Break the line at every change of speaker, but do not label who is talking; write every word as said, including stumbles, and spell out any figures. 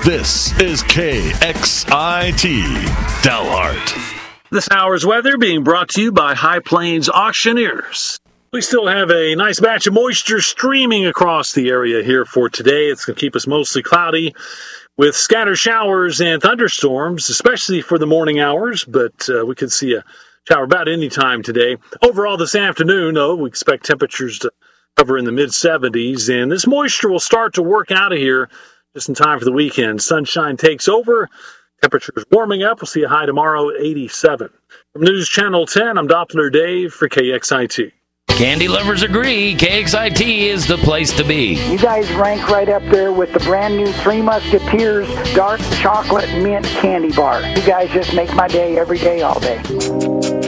This is K X I T Dalhart.
This hour's weather being brought to you by High Plains Auctioneers. We still have a nice batch of moisture streaming across the area here for today. It's going to keep us mostly cloudy with scattered showers and thunderstorms, especially for the morning hours, but uh, we could see a shower about any time today. Overall this afternoon, though, we expect temperatures to hover in the mid seventies, and this moisture will start to work out of here just in time for the weekend. Sunshine takes over. Temperatures warming up. We'll see a high tomorrow at eighty-seven. From News Channel ten, I'm Doppler Dave for K X I T.
Candy lovers agree, K X I T is the place to be.
You guys rank right up there with the brand new Three Musketeers Dark Chocolate Mint Candy Bar. You guys just make my day every day, all day.